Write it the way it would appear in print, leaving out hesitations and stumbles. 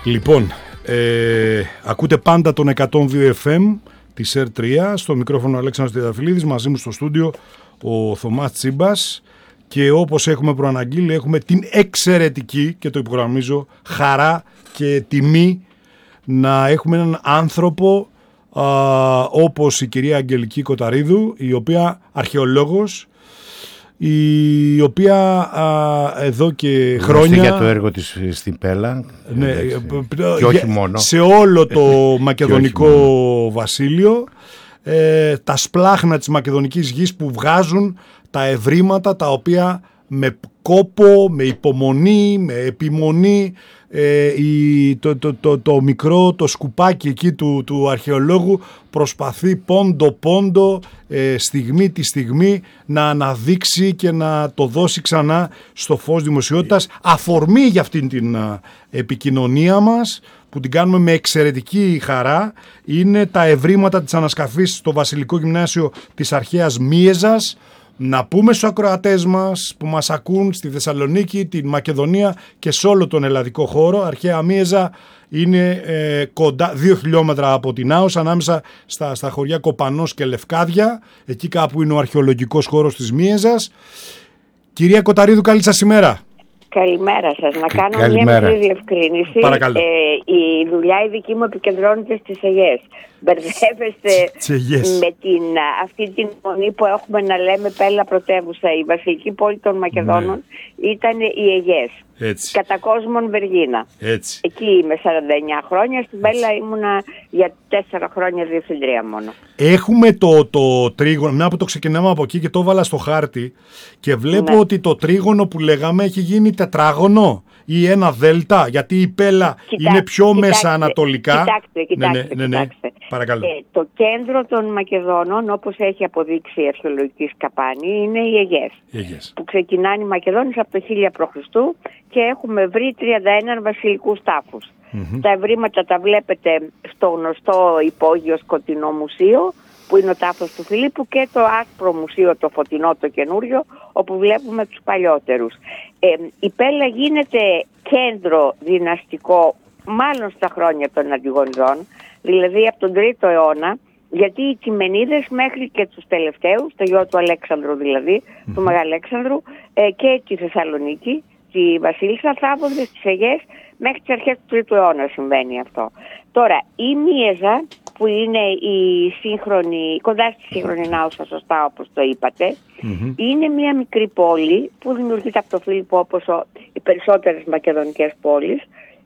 Λοιπόν, ακούτε πάντα τον 102 FM της ΕΡΤ3, στο μικρόφωνο Αλέξανδρος Τριανταφυλλίδης, μαζί μου στο στούντιο ο Θωμάς Τσίμπας, και όπως έχουμε προαναγγείλει έχουμε την εξαιρετική, και το υπογραμμίζω, χαρά και τιμή να έχουμε έναν άνθρωπο όπως η κυρία Αγγελική Κοταρίδου, η οποία αρχαιολόγος, η οποία εδώ και χρόνια για το έργο της στην Πέλα, ναι, και όχι μόνο, σε όλο το μακεδονικό βασίλειο, τα σπλάχνα της μακεδονικής γης που βγάζουν τα ευρήματα τα οποία με κόπο, με υπομονή, με επιμονή, το μικρό, το σκουπάκι εκεί του αρχαιολόγου προσπαθεί πόντο, στιγμή τη στιγμή, να αναδείξει και να το δώσει ξανά στο φως δημοσιότητας. Αφορμή για αυτήν την επικοινωνία μας, που την κάνουμε με εξαιρετική χαρά, είναι τα ευρήματα της ανασκαφής στο Βασιλικό Γυμνάσιο της αρχαίας Μίεζας. Να πούμε στους ακροατές μας που μας ακούν στη Θεσσαλονίκη, την Μακεδονία και σε όλο τον ελλαδικό χώρο, αρχαία Μίεζα είναι κοντά 2 χιλιόμετρα από την Άος, ανάμεσα στα χωριά Κοπανός και Λευκάδια, εκεί κάπου είναι ο αρχαιολογικός χώρος της Μίεζας. Κυρία Κοταρίδου, καλή σας ημέρα. Καλημέρα σας. Να κάνω μια μικρή διευκρίνηση. Παρακαλώ. Η δουλειά η δική μου επικεντρώνεται στις Αιγές. Μπερδεύεστε με αυτή την φωνή που έχουμε να λέμε Πέλα πρωτεύουσα. Η βασιλική πόλη των Μακεδόνων ήταν οι Αιγές. Κατά κόσμον Βεργίνα. Εκεί είμαι 49 χρόνια. Στην Πέλα ήμουνα για 4 χρόνια διευθυντρία μόνο. Έχουμε το τρίγωνο, μια που το ξεκινάμε από εκεί και το έβαλα στο χάρτη, και βλέπω ότι το τρίγωνο που λέγαμε έχει γίνει τετράγωνο ή ένα δέλτα, γιατί η Πέλα είναι πιο μέσα ανατολικά. Κοιτάξτε. Παρακαλώ. Το κέντρο των Μακεδόνων, όπως έχει αποδείξει η αρχαιολογική σκαπάνη, είναι οι Αιγές. Που ξεκινάνε οι Μακεδόνες από το 1000 π.Χ. και έχουμε βρει 31 βασιλικούς τάφους. Τα ευρήματα τα βλέπετε στο γνωστό υπόγειο σκοτεινό μουσείο, που είναι ο τάφος του Φιλίππου, και το άσπρο μουσείο, το φωτεινό, το καινούριο, όπου βλέπουμε τους παλιότερους. Η Πέλα γίνεται κέντρο δυναστικό μάλλον στα χρόνια των Αντιγονιδών, δηλαδή από τον 3ο αιώνα, γιατί οι Κειμενίδες μέχρι και τους τελευταίους, το γιο του Αλέξανδρου δηλαδή, του Μεγαλέξανδρου, και τη Θεσσαλονίκη, τη Βασίλισσα, θάβονται στις Αιγές μέχρι τις αρχές του 3ου αιώνα συμβαίνει αυτό. Τώρα, η Μίεζα, που είναι η σύγχρονη, κοντά στη σύγχρονη Νάουσα, σωστά όπως το είπατε, είναι μια μικρή πόλη που δημιουργείται από τον Φίλιππο, όπως οι περισσότερες μακεδονικές πόλεις,